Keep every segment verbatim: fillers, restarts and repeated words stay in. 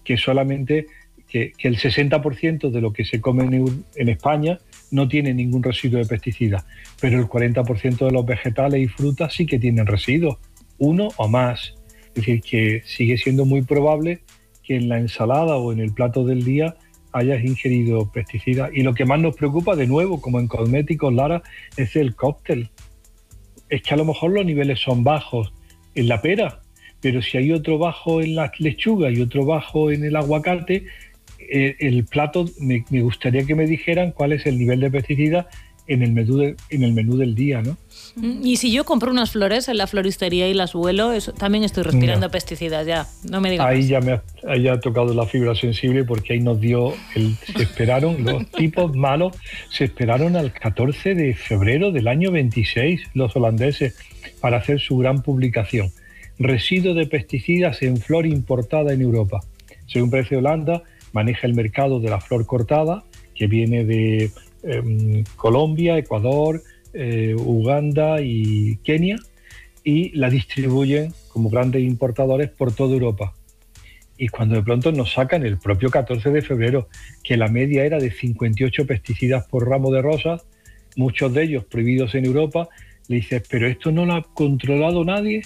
que solamente que, que el sesenta por ciento de lo que se come en, en España no tiene ningún residuo de pesticidas, pero el cuarenta por ciento de los vegetales y frutas sí que tienen residuos, uno o más. Es decir, que sigue siendo muy probable que en la ensalada o en el plato del día hayas ingerido pesticidas. Y lo que más nos preocupa, de nuevo, como en cosméticos, Lara, es el cóctel. Es que a lo mejor los niveles son bajos en la pera, pero si hay otro bajo en la lechuga y otro bajo en el aguacate, eh, el plato, me, me gustaría que me dijeran cuál es el nivel de pesticidas en el menú, de, en el menú del día, ¿no? Y si yo compro unas flores en la floristería y las huelo, eso, también estoy respirando no. pesticidas, ya, no me digas. Ahí más. ya me ha, ahí ha tocado la fibra sensible, porque ahí nos dio, el, se esperaron, los tipos malos se esperaron al catorce de febrero del año veintiséis, los holandeses, para hacer su gran publicación. Residuo de pesticidas en flor importada en Europa. Según parece, Holanda maneja el mercado de la flor cortada, que viene de eh, Colombia, Ecuador, eh, Uganda y Kenia, y la distribuyen como grandes importadores por toda Europa. Y cuando de pronto nos sacan el propio catorce de febrero, que la media era de cincuenta y ocho pesticidas por ramo de rosas, muchos de ellos prohibidos en Europa, le dices, ¿pero esto no lo ha controlado nadie?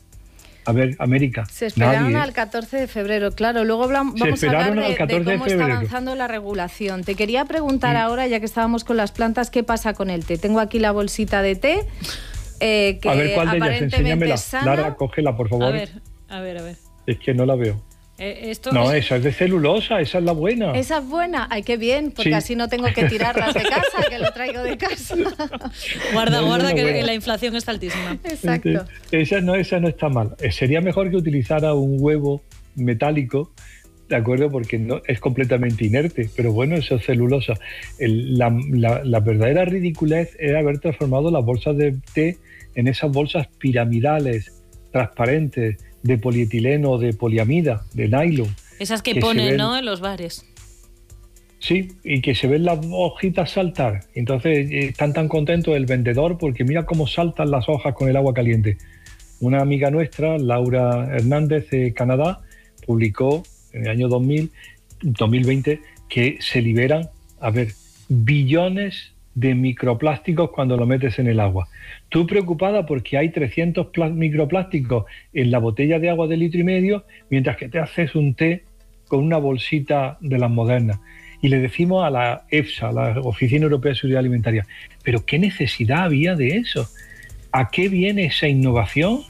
A ver, América. Se esperaron nadie. al catorce de febrero, claro. Luego hablamos, vamos a hablar de, de cómo de está avanzando la regulación. Te quería preguntar sí. ahora, ya que estábamos con las plantas, ¿qué pasa con el té? Tengo aquí la bolsita de té, eh, que a ver, ¿cuál de ellas? Enséñamela. Sana. Lara, cógela, por favor. A ver, a ver, a ver. Es que no la veo. Eh, esto no, es... esa es de celulosa, esa es la buena. Esa es buena, ay, qué bien, porque sí. así no tengo que tirarlas de casa, que lo traigo de casa. Guarda, no, guarda, que buena. La inflación está altísima. Exacto. Esa no, esa no está mal. Sería mejor que utilizara un huevo metálico, ¿de acuerdo? Porque no, es completamente inerte, pero bueno, eso es celulosa. El, la, la, la verdadera ridiculez era haber transformado las bolsas de té en esas bolsas piramidales, transparentes, de polietileno, de poliamida, de nylon. Esas que, que ponen, ven, ¿no?, en los bares. Sí, y que se ven las hojitas saltar. Entonces están tan contentos el vendedor porque mira cómo saltan las hojas con el agua caliente. Una amiga nuestra, Laura Hernández de Canadá, publicó en el año dos mil, dos mil veinte que se liberan, a ver, billones de microplásticos cuando lo metes en el agua. Tú preocupada porque hay trescientos microplásticos en la botella de agua de litro y medio, mientras que te haces un té con una bolsita de las modernas. Y le decimos a la EFSA, a la Oficina Europea de Seguridad Alimentaria, ¿pero qué necesidad había de eso? ¿A qué viene esa innovación?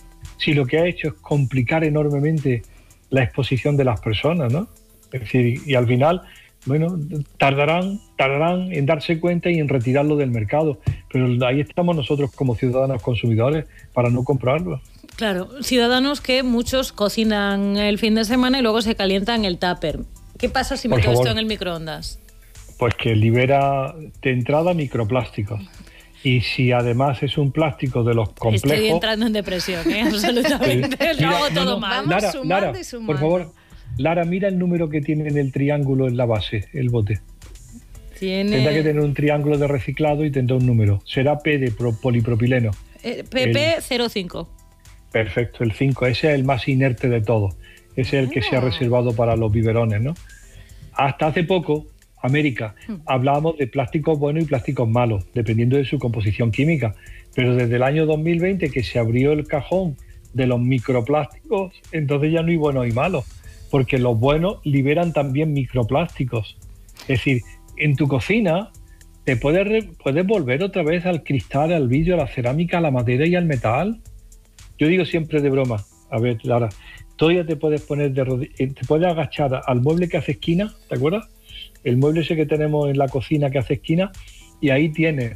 Si lo que ha hecho es complicar enormemente la exposición de las personas, ¿no? Es decir, y al final, bueno, tardarán, tardarán en darse cuenta y en retirarlo del mercado, pero ahí estamos nosotros como ciudadanos consumidores para no comprarlo. Claro, ciudadanos que muchos cocinan el fin de semana y luego se calientan el tupper. ¿Qué pasa si me quedo esto en el microondas? Pues que libera de entrada microplásticos. Y si además es un plástico de los complejos... Estoy entrando en depresión, ¿eh? Absolutamente. Mira, Lo hago no, todo no, mal. Vamos Lara, sumando Lara, y sumando. por favor, Lara, mira el número que tiene en el triángulo en la base, el bote. Tiene... Tendrá que tener un triángulo de reciclado y tendrá un número. Será P de pro, polipropileno. Eh, P P cero cinco. Perfecto, el cinco. Ese es el más inerte de todos. Ese es el que se ha reservado para los biberones, ¿no? Hasta hace poco, América, hablábamos de plásticos buenos y plásticos malos, dependiendo de su composición química. Pero desde el año dos mil veinte, que se abrió el cajón de los microplásticos, entonces ya no hay buenos y malos, porque los buenos liberan también microplásticos. Es decir, en tu cocina te puedes, re, puedes volver otra vez al cristal, al vidrio, a la cerámica, a la madera y al metal. Yo digo siempre de broma, a ver, Lara, todavía te puedes poner de rodillas, te puedes agachar al mueble que hace esquina, ¿te acuerdas? El mueble ese que tenemos en la cocina que hace esquina, y ahí tienes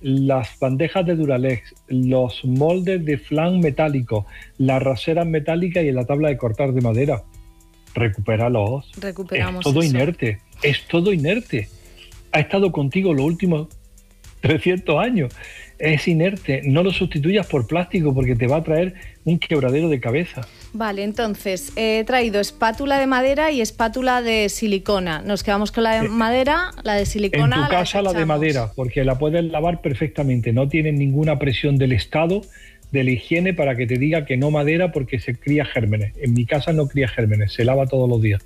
las bandejas de Duralex, los moldes de flan metálicos, las raseras metálicas y la tabla de cortar de madera. Recupéralos. Recuperamos es todo eso. inerte, es todo inerte. Ha estado contigo los últimos trescientos años. Es inerte, no lo sustituyas por plástico porque te va a traer un quebradero de cabeza. Vale, entonces he traído espátula de madera y espátula de silicona. Nos quedamos con la de madera, la de silicona. En tu casa la de madera, porque la puedes lavar perfectamente. No tienen ninguna presión del Estado, de la higiene, para que te diga que no madera porque se cría gérmenes. En mi casa no cría gérmenes, se lava todos los días.